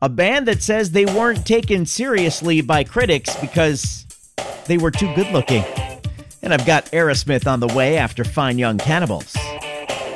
a band that says they weren't taken seriously by critics because they were too good looking. And I've got Aerosmith on the way after Fine Young Cannibals.